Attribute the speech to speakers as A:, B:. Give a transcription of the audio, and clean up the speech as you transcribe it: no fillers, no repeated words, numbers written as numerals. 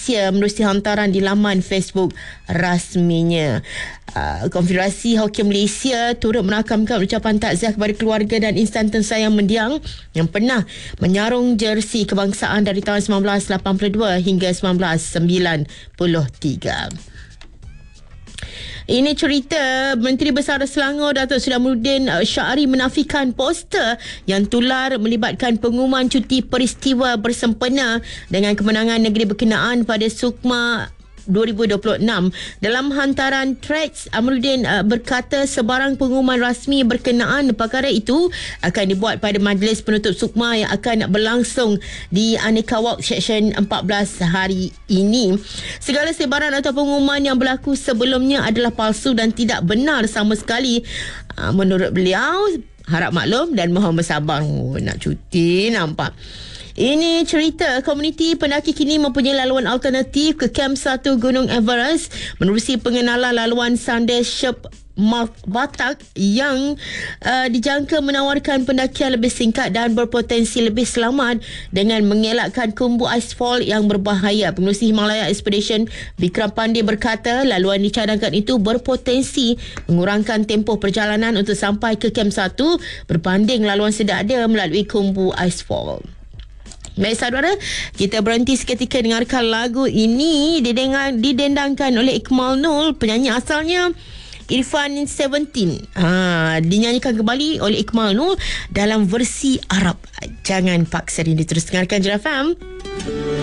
A: Malaysia menerusi hantaran di laman Facebook rasminya. Konfederasi Hoki Malaysia turut merakamkan ucapan takziah kepada keluarga dan insan tersayang mendiang yang pernah menyarung jersey kebangsaan dari tahun 1982 hingga 1993. Ini cerita Menteri Besar Selangor Datuk Seri Amaluddin Syahri menafikan poster yang tular melibatkan pengumuman cuti peristiwa bersempena dengan kemenangan negeri berkenaan pada SUKMA 2026. Dalam hantaran threads, Amaluddin berkata sebarang pengumuman rasmi berkenaan perkara itu akan dibuat pada majlis penutup SUKMA yang akan berlangsung di Aneka Walk Seksyen 14 hari ini. Segala sebaran atau pengumuman yang berlaku sebelumnya adalah palsu dan tidak benar sama sekali. Menurut beliau, harap maklum dan mohon bersabar. Nak cuti nampak. Ini cerita komuniti pendaki kini mempunyai laluan alternatif ke Kem 1 Gunung Everest menerusi pengenalan laluan Sunday Sherp Batak yang dijangka menawarkan pendakian lebih singkat dan berpotensi lebih selamat dengan mengelakkan kumbu aspal yang berbahaya. Pengerusi Himalaya Expedition Bikram Pandey berkata laluan dicadangkan itu berpotensi mengurangkan tempoh perjalanan untuk sampai ke Kem 1 berbanding laluan sedada melalui kumbu aspal. Baik saudara, kita berhenti seketika dengarkan lagu ini didendangkan oleh Iqmal Nul, penyanyi asalnya Irfan 17. Dinyanyikan kembali oleh Iqmal Nul dalam versi Arab. Jangan paksa rindu, terus dengarkan Jera FM.